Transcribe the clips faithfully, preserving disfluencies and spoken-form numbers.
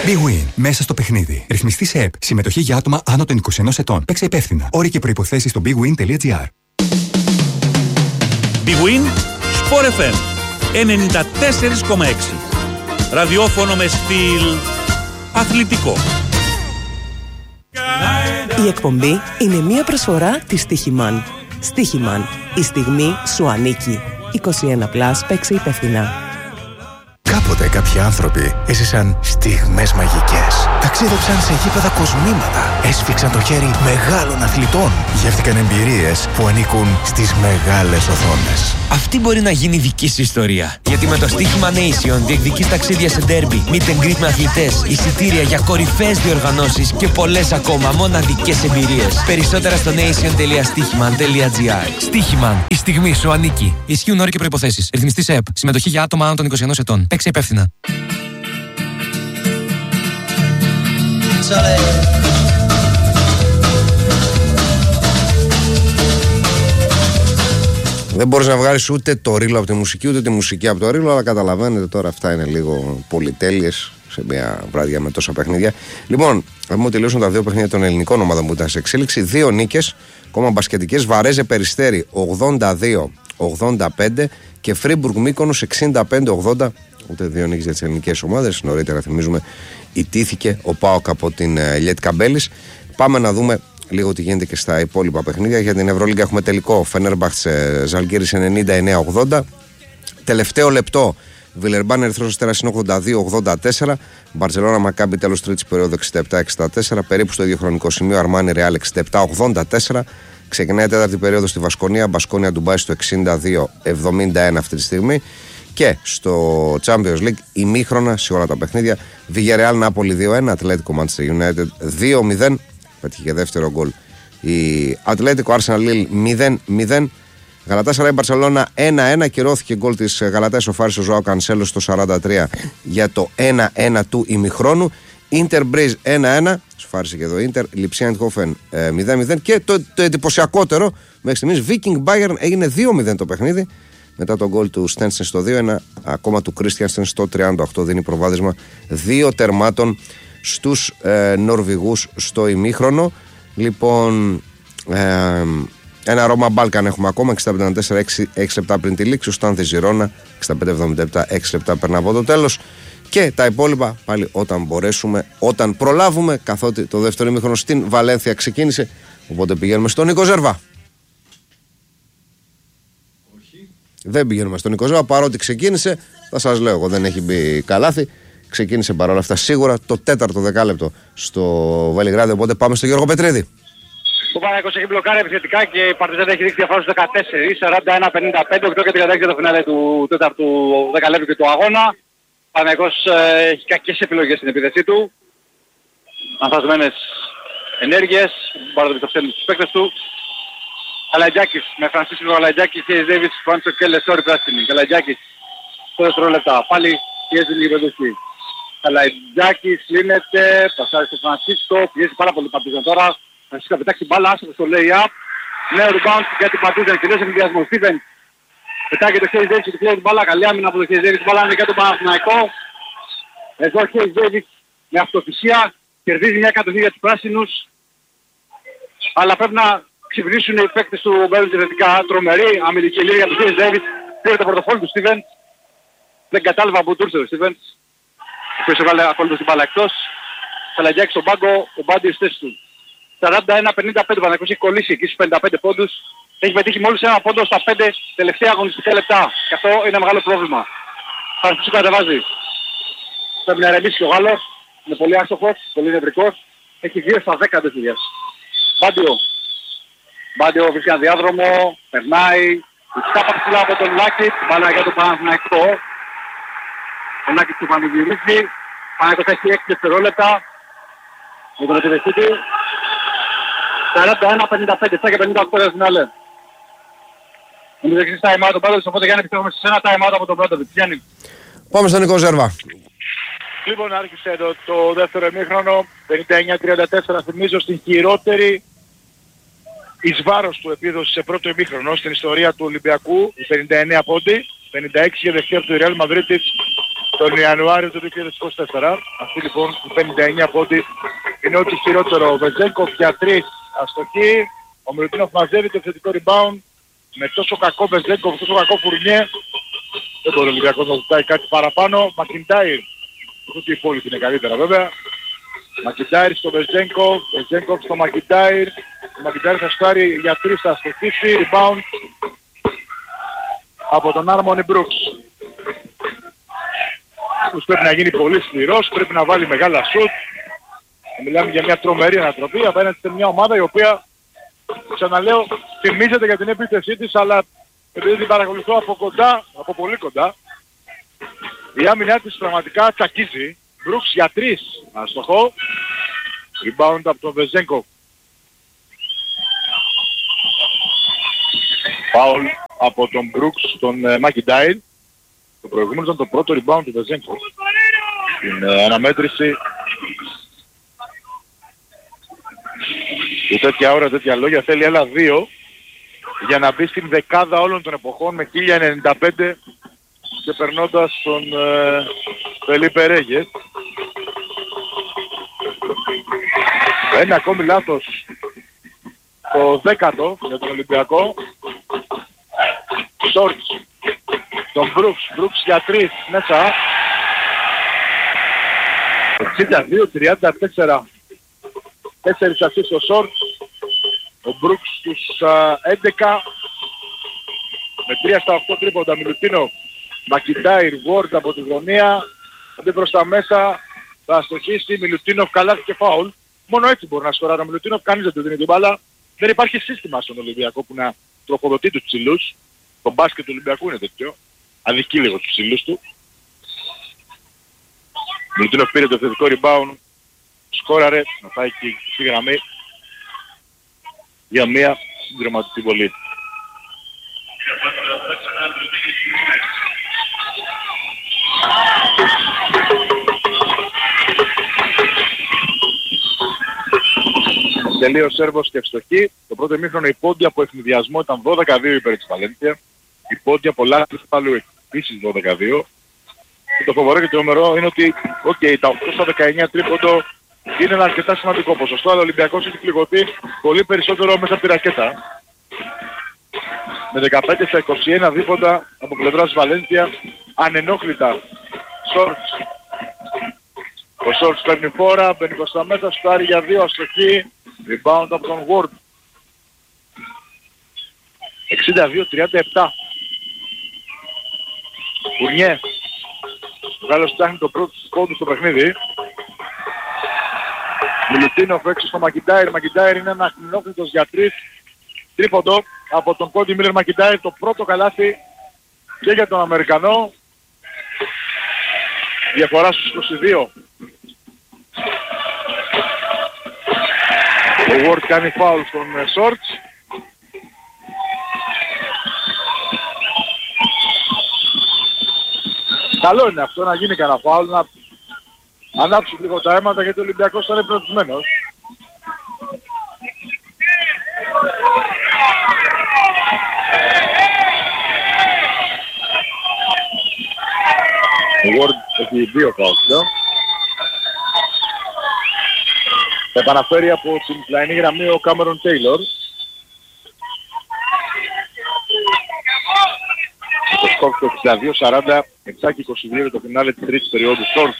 Big Win. Μέσα στο παιχνίδι. Ρυθμιστή σε ΕΠ. Συμμετοχή για άτομα άνω των είκοσι ενός ετών. Παίξε υπεύθυνα. Όροι και προϋποθέσεις στο big win τελεία gr. Big Win Sport εφ εμ ενενήντα τέσσερα κόμμα έξι. Ραδιόφωνο με στυλ αθλητικό. Η εκπομπή είναι μία προσφορά της Στίχημαν. Στίχημαν. Η στιγμή σου ανήκει. είκοσι ένα πλας, παίξε υπεύθυνα. Κάποτε κάποιοι άνθρωποι έζησαν στιγμές μαγικές. Ταξίδεψαν σε γήπεδα κοσμήματα. Έσφιξαν το χέρι μεγάλων αθλητών. Γεύτηκαν εμπειρίες που ανήκουν στις μεγάλες οθόνες. Αυτή μπορεί να γίνει δική σου ιστορία. Γιατί με το Στίχημα Nation διεκδικείς ταξίδια σε ντέρμπι, meet and greet με αθλητές, εισιτήρια για κορυφαίες διοργανώσεις και πολλές ακόμα μοναδικές εμπειρίες. Περισσότερα στο nation τελεία στίχημαν τελεία gr. Στίχημαν. Η στιγμή σου ανήκει. Ισχύουν όροι και προϋποθέσεις. Ρυθμιστής ΕΠ. Συμμετοχή για άτομα άνω των είκοσι ενός ετών. Παίξε υπεύθυνα. Δεν μπορείς να βγάλεις ούτε το ρίλο από τη μουσική, ούτε τη μουσική από το ρίλο, αλλά καταλαβαίνετε τώρα αυτά είναι λίγο πολυτέλειες σε μια βράδια με τόσα παιχνίδια. Λοιπόν, έχουμε τελειώσουν τα δύο παιχνίδια των ελληνικών ομάδων που ήταν σε εξέλιξη. Δύο νίκες, ακόμα μπασκετικές. Βαρέζε Περιστέρι ογδόντα δύο ογδόντα πέντε και Φρίμπουργκ Μύκονος εξήντα πέντε ογδόντα. Ούτε δύο νίκες για τις ελληνικές ομάδες. Νωρίτερα, θυμίζουμε, ιτήθηκε ο ΠΑΟΚ από την Λιέτ Καμπέλης. Πάμε να δούμε λίγο τι γίνεται και στα υπόλοιπα παιχνίδια. Για την Ευρωλίγκα έχουμε τελικό Φενέρμπαχτσε Ζαλγκίρις ενενήντα εννέα ογδόντα. Τελευταίο λεπτό Βιλερμπάν Ερυθρός Αστέρας είναι ογδόντα δύο ογδόντα τέσσερα. Μπαρσελόνα Μακάμπι τέλος τρίτης περίοδου εξήντα επτά εξήντα τέσσερα. Περίπου στο ίδιο χρονικό σημείο Αρμάνι Ρεάλ εξήντα επτά ογδόντα τέσσερα. Ξεκινάει η τέταρτη περίοδο στη Βασκονία. Μπασκόνια Ντουμπάι στο εξήντα δύο εβδομήντα ένα αυτή τη στιγμή. Και στο Champions League ημίχρονα σε όλα τα παιχνίδια. Villarreal Νάπολη δύο ένα. Ατλέτικο Manchester United δύο μηδέν. Πέτυχε και δεύτερο γκολ η Ατλέτικο. Arsenal Lille μηδέν μηδέν. Γαλατάσαράι Μπαρσελόνα ένα ένα. Κυρώθηκε γκολ της Γαλατάι, σοφάρισε ο Ζωάο Κανσέλο στο σαράντα τρία για το ένα ένα του ημιχρόνου. Ίντερ Μπρίζ ένα ένα. Σοφάρισε και εδώ Ίντερ. Λιψία Αιντχόφεν μηδέν μηδέν. Και το, το εντυπωσιακότερο μέχρι στιγμής Viking Bayern έγινε δύο μηδέν το παιχνίδι. Μετά τον γκολ του Στένσεν στο δύο ένα, ακόμα του Κρίστιανσεν στο τριάντα οκτώ δίνει προβάδισμα δύο τερμάτων στους ε, Νορβηγούς στο ημίχρονο. Λοιπόν, ε, ένα Ρώμα Μπάλκαν έχουμε ακόμα, εξήντα πέντε τέσσερα, έξι λεπτά πριν τη λήξη. Ο Στάνθη Ζιρόνα, εξήντα πέντε εβδομήντα επτά, έξι λεπτά πριν από το τέλος. Και τα υπόλοιπα πάλι όταν μπορέσουμε, όταν προλάβουμε, καθότι το δεύτερο ημίχρονο στην Βαλένθια ξεκίνησε. Οπότε πηγαίνουμε στον Νίκο Ζέρβα. Δεν πηγαίνουμε στον Νίκο Ζέρβα, παρότι ξεκίνησε, θα σας λέω εγώ, δεν έχει μπει καλάθι. Ξεκίνησε παρόλα αυτά σίγουρα το τέταρτο δεκάλεπτο στο Βελιγράδι. Οπότε πάμε στον Γιώργο Πετρίδη. Ο Παναθηναϊκός έχει μπλοκάρει επιθετικά και η Παρτιζάν έχει δείξει διαφορά στους δεκατέσσερα, σαράντα ένα πενήντα πέντε, οκτώ και τριάντα έξι για το φινάλε του τέταρτου δεκαλέπτου και του αγώνα. Ο Παναθηναϊκός ε, έχει κακές επιλογές στην επίθεσή του. Ανθασμένες ενέργειες, πάρα το πιστοψένει στους παίκτες του. Καλατζάκης με Φρανσίσκο Καλατζάκη, Χέις Ντέιβις, Φάντσο Κέλλε, Σόρι πράσινη. Καλατζάκης στο δευτερόλεπτα, πάλι πιέζει λίγη πεντοχή. Καλατζάκης λύνεται, πασάρει στο Φρανσίσκο, πιέζει πάρα πολύ Παρτιζάν τώρα. Φρανσίσκο θα πετάξει μπάλα, άσχετο στο lay-up. Νέο rebound για την Παρτιζάν, τελείωσε με διασμό. Στίβεν πετάει το Χέις Ντέιβις και του κλέβει την μπάλα, καλή άμυνα από το Χέις Ντέιβις, μπάλα είναι για τον Παναθηναϊκό. Εδώ ο Χέις Ντέιβις με αυτοθυσία κερδίζει μια κατοχή για τους πράσινους. Αλλά πρέπει να ξυπνήσουν οι παίκτες του Μπέλου διευθυντικά, τρομερή αμυντική λίγη για τον Χέις Ντέιβις. Πήρε το πορτοφόλι του Στίβεν. Δεν κατάλαβα που του ήρθε ο Στίβεν. Ο οποίος έβαλε ακόλουθο την μπάλα εκτός. Καλατζάκης στον πάγκο, ο Μπάντι στη θέση του. σαράντα ένα πενήντα πέντε, ο Παναθηναϊκός έχει κολλήσει εκεί στους πενήντα πέντε πόντους. Έχει πετύχει μόλις ένα πόντο στα πέντε τελευταία αγωνιστικά λεπτά. Και αυτό είναι μεγάλο πρόβλημα. Φρανσίσκο κατεβάζει. Πρέπει να ρεμίσει ο Γάλλος. Είναι πολύ άστοχος, πολύ νευρικός. Έχει δύο στα δέκα δευτερόλεπτα. Μπάντιο. Μπάντιο βρίσκει ένα διάδρομο. Περνάει. Τάπα ψηλά από τον Λάκη. Μπάλα για τον Παναθηναϊκό. Ο Λάκης του πανηγυρίζει. Παναθηναϊκός έχει έξι δευτερόλεπτα. Με τον επιδευτή του. σαράντα ένα πενήντα πέντε, και πενήντα οκτώ για φινάλε. Είναι δεξής time out ο Μπάντοβιτς, οπότε Γιάννη πιστεύουμε σε ένα time out από τον Μπάντοβιτς. Γιάννη. Πάμε στον Νικό Ζέρβα. Λοιπόν, άρχισε το, το δεύτερο ημίχρονο, πενήντα εννέα τριάντα τέσσερα, θυμίζω στην χειρότερη εις βάρος του επίδοση σε πρώτο ημίχρονο στην ιστορία του Ολυμπιακού, πενήντα εννέα πόντι, πενήντα έξι για δευτέρα του Ρεάλ Μαδρίτης τον Ιανουάριο του δύο χιλιάδες είκοσι τέσσερα. Αυτή λοιπόν η πενήντα εννέα πόντι είναι ό,τι χειρότερο. Ο Βεζένκοφ για τρεις αστοχή. Ο Μιλουτίνοφ μαζεύει το θετικό rebound. Με τόσο κακό Βεζένκοφ, τόσο κακό Φουρνιέ. Δεν μπορεί ο Ολυμπιακός να ζητάει κάτι παραπάνω. Μακιντάιρ. Ούτε η πόλη είναι καλύτερα βέβαια. Μακιντάιρ στο Βεζένκοφ. Βεζένκοφ στο Μακιντάιρ. Ο Μακιντάιρ θα στάρει για τρεις θα αστοχίσει. Rebound από τον Άρμονι Μπρούξ. Πρέπει να γίνει πολύ σκληρός, πρέπει να βάλει μεγάλα σουτ. Μιλάμε για μια τρομερή ανατροπή απέναντι σε μια ομάδα η οποία, ξαναλέω, θυμίζεται για την επίθεσή της, αλλά επειδή την παρακολουθώ από κοντά, από πολύ κοντά, η άμυνά της πραγματικά τσακίζει. Μπρούξ για τρεις, αστοχό. Rebound από τον Βεζένκοφ. Φάουλ από τον Μπρούξ, τον Μακιντάιρ. Το προηγούμενο ήταν το πρώτο rebound του Βεζένκοφ. Στην ε, αναμέτρηση και τέτοια ώρα, τέτοια λόγια θέλει άλλα δύο για να μπει στην δεκάδα όλων των εποχών με χίλια ενενήντα πέντε και περνώντας τον ε, Φελίπε Ρέγες. Ένα ακόμη λάθος το δέκατο για τον Ολυμπιακό. Σόρτς τον Μπρούξ, Μπρούξ για τρεις μέσα. εξήντα δύο τριάντα τέσσερα. Τέσσερις ασίστ στο Σόρτς. Ο Μπρούξ στους uh, έντεκα. Με τρία στα οκτώ τρίποντα. Μιλουτίνο, Μακιντάιρ, Ward από τη γωνία. Αντί προς τα μέσα θα αστοχίσει. Μιλουτίνο, καλάθι και φάουλ. Μόνο έτσι μπορεί να σκοράρει ο Μιλουτίνο. Κανείς δεν του δίνει την μπάλα. Δεν υπάρχει σύστημα στον Ολυμπιακό που να τροφοδοτεί τους ψηλούς. Το μπάσκετ του Ολυμπιακού είναι τέτοιο. Αδικεί λίγο τους ψηλούς του. Μιλουτίνοφ πήρε το θετικό rebound. Σκόραρε να πάει εκεί στη γραμμή για μια συντροματική βολή. Τελείω Σέρβος και ευστοχή. Το πρώτο ημίχρονο η πόντια από ευνηδιασμό ήταν δώδεκα δύο υπέρ της Βαλένθια. Η πόντια από λάθος πάλι επίσης δώδεκα δύο. Και το φοβερό και το νούμερο είναι ότι okay, τα οκτώ στα δεκαεννέα τρίποντο είναι ένα αρκετά σημαντικό ποσοστό, αλλά ο Ολυμπιακός έχει πληγωθεί πολύ περισσότερο μέσα από τη ρακέτα. Με δεκαπέντε στα είκοσι ένα δίποντα από πλευράς Βαλένθια, ανενόχλητα. Σόρτς. Ο Σόρτς παίρνει φόρα, μπαίνει προς τα μέσα, στάρει για δύο αστοχή. Rebound από τον Ward. εξήντα δύο τριάντα επτά. Φουρνιέ. Ο Γάλλος φτιάχνει το πρώτο πόντου στο παιχνίδι. Μιλουτίνοφ έξω στο Μακιντάιρ. Μακιντάιρ είναι ένα ακτινόκλητος για τρεις. Τρίποντο από τον Κόντι Μίλλερ Μακιντάιρ. Το πρώτο καλάθι και για τον Αμερικανό. Διαφορά στους είκοσι δύο. Ο Ward κάνει φάουλ στον Σόρτς. Καλό είναι αυτό να γίνει κανένα φάουλ, να ανάψει λίγο τα αίματα γιατί ο Ολυμπιακός θα είναι προτισμένος. Ο Ward έχει δύο φάουλ πλέον. Θα επαναφέρει από την πλαϊνή γραμμή ο Κάμερον Τέιλορ. Το σκορ του εξήντα δύο σαράντα, επτά και είκοσι δύο για το φινάλε της τρίτης περίοδου. Σόρτς.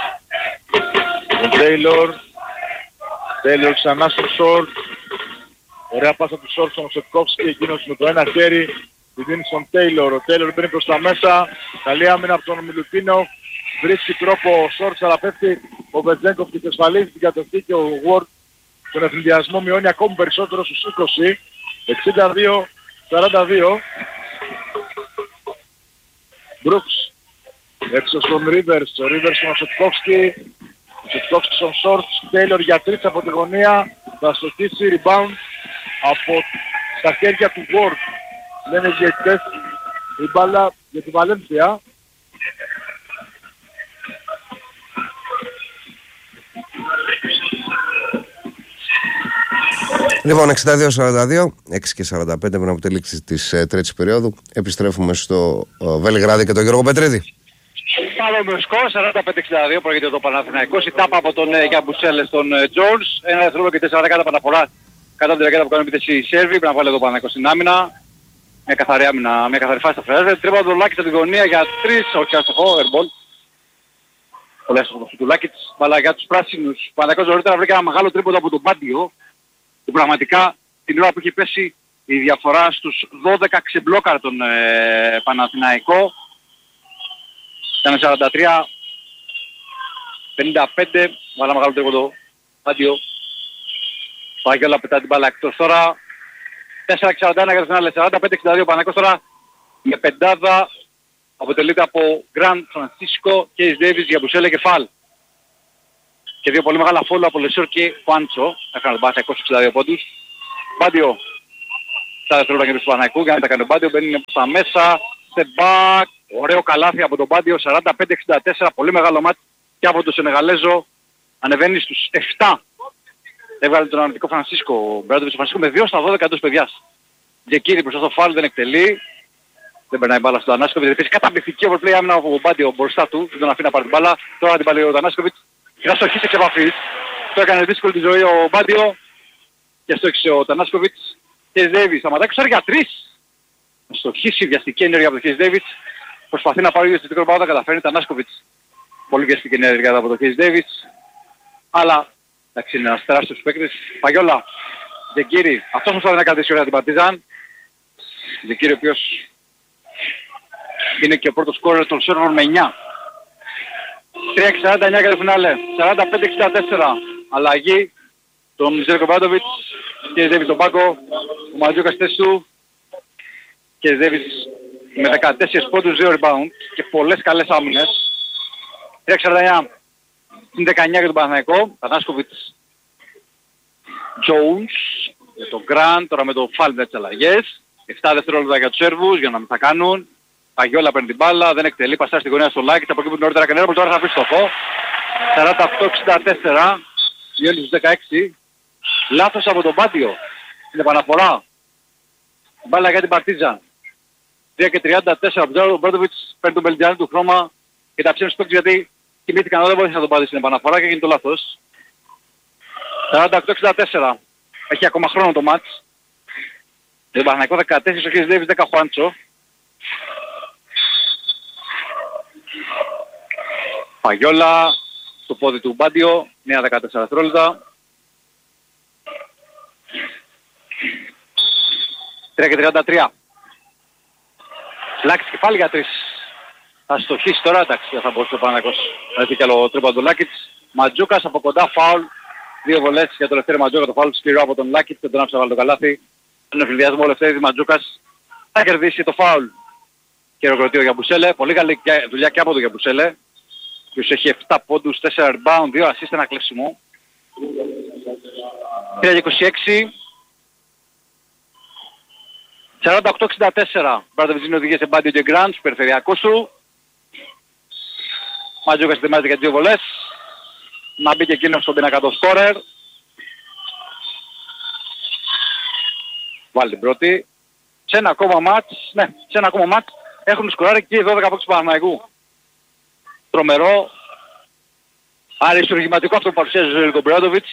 Ο Τέιλορ. Τέιλορ ξανά στον Σόρτς. Ωραία πάσα του Σόρτς στον Σετκόφσκι, εκείνος με το ένα χέρι. Τη δίνει στον Τέιλορ. Ο Τέιλορ μπαίνει προς τα μέσα. Καλή άμυνα από τον Μιλουτίνο. Βρίσκει τρόπο ο Σόρτς, αλλά πέφτει ο Βετζένκοφ και εξασφαλίζει την κατοχή και ο Ward τον ευνηδιασμό μειώνει ακόμη περισσότερο στους είκοσι. εξήντα δύο σαράντα δύο. Μπρούξ. Έξω στον Ρίβερς. Ο Ρίβερς στον Σετκόφσκι. Ο Σετκόφσκι στον Σόρτς. Τέιλορ για τρεις από τη γωνία. Θα στοχίσει rebound από τα χέρια του Ward. Λένε οι διαιτητές η μπάλα για τη Βαλένθια. Λοιπόν, εξήντα δύο σαράντα δύο, έξι και σαράντα πέντε πριν από τη λήξη της ε, τρίτης περίοδου. Επιστρέφουμε στο ε, Βελιγράδι και τον Γιώργο Πετρίδη. παρόμοιο σκορ, σαράντα πέντε εξήντα δύο προηγείται το Παναθηναϊκός. Η τάπα από τον ε, Γιαμπουσέλε στον ε, Jones. Ένα δευτερόλεπτο και τέσσερα δέκατα επαναφορά κατά την ρακέτα που κάνουν επίθεση οι Σέρβοι. Πρέπει να βάλει εδώ Παναθηναϊκός στην άμυνα. Μια καθαρή άμυνα, μια καθαρή φάση θα χρειάζεται. Τρίπα τον Λάκη στην γωνία για τρεις, όχι άστοχο, airball. Πολύ άστοχο το Λάκης, αλλά για τους πράσινους. Ο Παναθηναϊκός νωρίτερα βρήκε ένα μεγάλο τρίποντο από τον Μπάντιο, που πραγματικά την ώρα που είχε πέσει η διαφορά στους δώδεκα ξεμπλόκαρ τον ε, Παναθηναϊκό. Ήταν σαράντα τρία πενήντα πέντε, βάλα μεγάλο τρίποντο, Μπάντιο. Παγιόλα πετά την μπάλα εκτός τώρα. τέσσερα σαράντα ένα για το φινάλε, σαράντα πέντε εξήντα δύο Παναθηναϊκός τώρα με πεντάδα. Αποτελείται από Γκραντ, Φρανσίσκο, Κέις Ντέιβις, Γιαμπουσέλε και Φαλ. Και δύο πολύ μεγάλα φόλου από Λεσόρ και Χουάντσο. Έκαναν τον Παναθηναϊκό εξήντα δύο πόντους. Μπάντιο. Στα δευτερόλεπτα και του Παναθηναϊκού, για να τα κάνει ο Μπάντιο, μπαίνει στα μέσα. Σε μπακ. Ωραίο καλάθι από τον Μπάντιο, σαράντα πέντε εξήντα τέσσερα. Πολύ μεγάλο μάτι και από τον Σενεγαλέζο. Ανεβαίνει στους επτά. Έβγαλε τον αναλυτικό Φρανσίσκο. Ο Μπράντοβιτς Φρανσίσκο με δύο στα δώδεκα εντός παιδιάς. Τζεκίρι μπροστά στο φάουλ δεν εκτελεί. Δεν περνάει μπάλα στον Τανάσκοβιτς. Έχει καταπληκτική overplay άμυνα από τον Μπάντιο μπροστά του. Δεν τον αφήνει να πάρει την μπάλα. Τώρα την πάρει ο Τανάσκοβιτς. Θα στοχίσει εξ επαφής. Το έκανε δύσκολη τη ζωή ο Μπάντιο. Και στόχισε ο Τανάσκοβιτς. Κέις Ντέιβις σταματάει εξάρι για τρεις. Θα στοχίσει βιαστική ενέργεια από τον Κέις Ντέιβις. Προσπαθεί να πάρει στο τίτλο πάω, καταφέρνει Τανάσκοβιτς. Πολύ βιαστική ενέργεια από τον Κέις Ντέιβις. Αλλά εντάξει είναι ένας τεράστιος παίκτης. Παγιόλα. Τζεκίρι. Αυτός προσπαθεί να κρατήσει ωραία την Παρτίζαν. Τζεκίρι ο οποίος είναι και ο πρώτος σκόρερ των Σέρβων με εννιά. τρία σαράντα εννιά για το φινάλε. σαράντα πέντε εξήντα τέσσερα. Αλλαγή. Τον Ζέρκο Μπράντοβιτς. Και Ντέιβις τον πάγκο. Ο Ματζούκας στη θέση του. Και Ντέιβις με δεκατέσσερα πόντους, δύο rebound και πολλές καλές άμυνες. τρία σαράντα εννιά στην δεκαεννιά για τον Παναθηναϊκό. Τανάσκοβιτς. Jones. Για τον Γκραντ. Τώρα με το φάλ με τις αλλαγές. επτά δευτερόλεπτα για τους Σέρβους για να μην θα κάνουν. Παγιόλα παίρνει την μπάλα, δεν εκτελεί, πασάρει στην γωνία στο Λάκη, από εκεί που νωρίτερα έκανε έρμπολ, τώρα θα βρει στοχό. σαράντα οκτώ εξήντα τέσσερα, δύο στους δεκαέξι. Λάθος από τον Μπάντιο. Στην επαναφορά. Μπάλα για την Παρτίζαν. τρία και τριάντα τέσσερα από τον Μπράντοβιτς, παίρνει τον Μπελτιάνη του χρώμα και τα ψήνει στους παίκτες γιατί κοιμήθηκαν, δεν βοήθησε να τον πάρει στην επαναφορά και γίνει το λάθος. σαράντα οκτώ εξήντα τέσσερα. Έχει ακόμα χρόνο το μάτς. Το Παναθηναϊκό δεκατέσσερα, ο Κέις Ντέιβις δέκα Χουάντσο. Παγιόλα στο πόδι του Μπάντιο, νέα δεκατέσσερα δευτερόλεπτα. τρία και τριάντα τρία. Λάκης και πάλι για τρεις. Θα στοχίσει τώρα, εντάξει, δεν θα μπορούσε ο Παναθηναϊκός να δει κι άλλο τρίποντο του Λάκης. Ματζούκας από κοντά, φάουλ. Δύο βολές για το Λευτέρη Ματζούκα, το φάουλ σκληρό από τον Λάκη, δεν τον άφησε να βάλει το καλάθι. Τον εφηδιασμό ο Λευτέρης Ματζούκας θα κερδίσει το φάουλ. Χειροκροτεί ο Γιαμπουσέλε, πολύ καλή δουλειά και από τον Γιαμπουσέλε. Ποιος έχει επτά πόντους, τέσσερα rebound, δύο assist, ένα κλέψιμο. τρία είκοσι έξι. σαράντα οκτώ εξήντα τέσσερα. Μπράντοβιτς είναι οδηγία σε Μπάντιο και Γκραντ, στους περιφερειακούς του. Ματζούκας ετοιμάζεται για τις δύο βολές. Να μπει και εκείνος στον πίνακα το σκόρερ. Βάλει την πρώτη. Σε ένα ακόμα μάτς, ναι, σε ένα ακόμα μάτς έχουν σκοράρει και οι δώδεκα από του Παναθηναϊκού. Τρομερό. Αριστουργηματικό αυτό που παρουσιάζει ο Ζέλικο Μπράντοβιτς.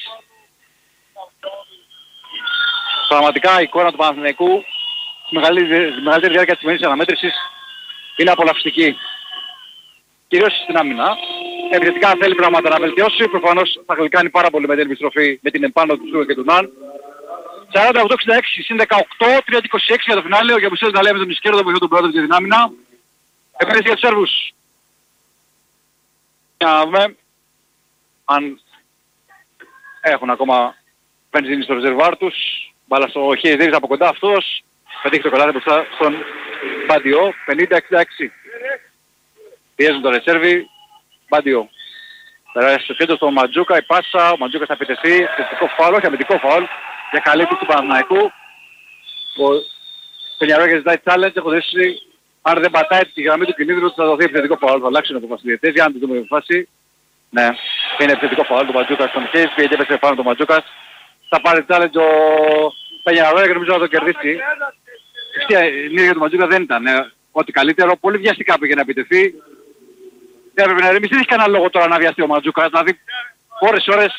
Πραγματικά η εικόνα του Παναθηναϊκού στη μεγαλύτερη διάρκεια της σημερινής αναμέτρησης είναι απολαυστική. Κυρίως στην άμυνα. Επιθετικά θέλει πράγματα να βελτιώσει. Προφανώς θα γλυκάνει πάρα πολύ με την επιστροφή με την επάνω του Σούγα και του Ναν. σαράντα οκτώ εξήντα έξι συν δεκαοκτώ, τρία είκοσι έξι για το φινάλε. Ο Γιαμπουσέλης να λέει με τον Ισκέρο, τον βοηθό του Μπράντοβιτς για την άμυνα. Επένδυση για τους Σέρβους. Για να δούμε αν έχουν ακόμα βενζίνη στο ρεζερβάρ τους. Μπάλα στο Κέις Ντέιβις από κοντά αυτός. Πετύχει το κολάρι μπροστά στον Μπάντιο. πενήντα εξήντα έξι. Πιέζουν το ρεσέρβι. Μπάντιο. Περάσει στο κέντρο στο Ματζούκα. Η πάσα. Ο Ματζούκας θα επιτεθεί. Θετικό φάουλ, όχι αμυντικό φάουλ. Για καλή του Παναθηναϊκού. Ο Πενιαρόγια ζητάει challenge. Έχω δέσει. Αν δεν πατάει τη γραμμή του κινήτρου θα δοθεί επιθετικό φάουλ. Θα αλλάξουν από βασιλιετές. Για να την δούμε φάση. Ναι. Είναι επιθετικό φάουλ του Ματζούκα στον Κέις. Πήγε και έπεσε πάνω του Ματζούκας. Θα πάρει challenge ο Πενιαρόγια και νομίζω να το κερδίσει. Η ενέργεια του Ματζούκα δεν ήταν ό,τι καλύτερο. Πολύ βιαστικά πήγε να επιτεθεί. έπρεπε να ηρεμήσει. Δεν έχει κανένα λόγο τώρα να βιαστεί ο Μαντζούκας. Δηλαδή ώρες ώρες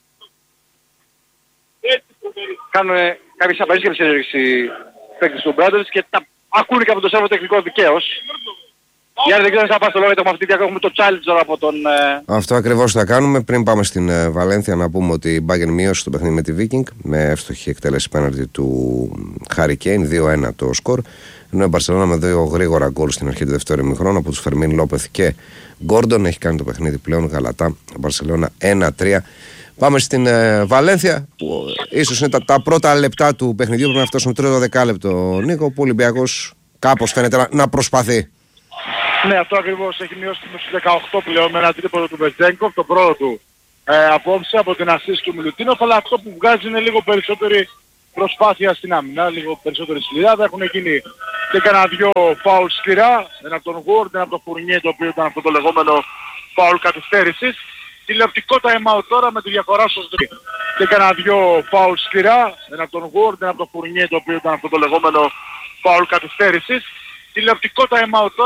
κάνουν κάποιες απαραίτητες οι παίκτες του Brothers και τα ακούνε και από το σέρβο τεχνικό δικαίως. Για δεν ξέρω αν θα πάει στο λόγο γιατί έχουμε αυτή τη έχουμε το challenge από τον... Αυτό ακριβώς θα κάνουμε. Πριν πάμε στην uh, Βαλένθια να πούμε ότι η Bayern μείωσε το παιχνίδι με τη Viking με εύστοχη εκτέλεση πέναλτι του Harry Kane, δύο ένα το σκορ. Ενώ η Μπαρσελόνα με δύο γρήγορα γκολ στην αρχή του δεύτερου ημιχρόνου από τους Φερμίν Λόπεθ και Γκόρντον έχει κάνει το παιχνίδι πλέον γαλατά. Μπαρσελόνα ένα τρία. Πάμε στην uh, Βαλένθια που ίσως είναι τα, τα πρώτα λεπτά του παιχνιδιού. Πρέπει να φτάσουμε τρίτο δεκάλεπτο, Νίκο, που ο Ολυμπιακός κάπως φαίνεται να, να προσπαθεί. Ναι, αυτό ακριβώς έχει μειώσει στους δεκαοκτώ πλέον με ένα τρίποδο του Βετζένκοφ, το πρώτο του ε, απόψε από την ασίστ του Μιλουτίνοφ, αλλά αυτό που βγάζει είναι λίγο περισσότερη προσπάθεια στην άμυνα, λίγο περισσότερη σκληράδα. Έχουν γίνει και κανένα δυο φάουλ σκληρά, ένα από τον Γουόρντ, ένα από τον Φουρνιέ, το οποίο ήταν αυτό το λεγόμενο φάουλ καθυστέρησης. Τηλεοπτικό time out τώρα με τη διαφορά στους δύο. Και κανένα δυο φάουλ σκληρά, ένα από τον Γουόρντ, ένα από τον Φουρνιέ, το οποίο ήταν αυτό το λεγόμενο φάουλ καθυστέρησης. Τηλεοπτικό time out τώρα.